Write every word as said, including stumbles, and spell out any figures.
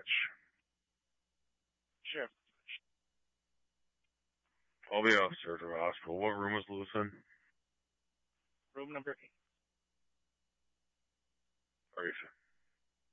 Sure. I'll be upstairs at the hospital. What room was Lewis in? Room number eight. Are you sure?